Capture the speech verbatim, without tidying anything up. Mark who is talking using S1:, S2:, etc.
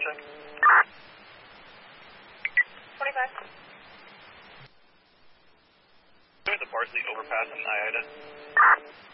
S1: check.
S2: twenty-five.
S1: There's a Parsley overpass in Iota.